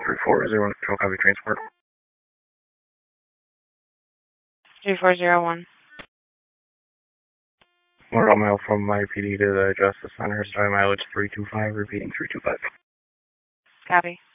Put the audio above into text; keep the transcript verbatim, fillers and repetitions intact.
three four zero, control copy transport. three four zero one. One mile from my P D to the Justice Center, starting mileage three two five, repeating three two five. Copy.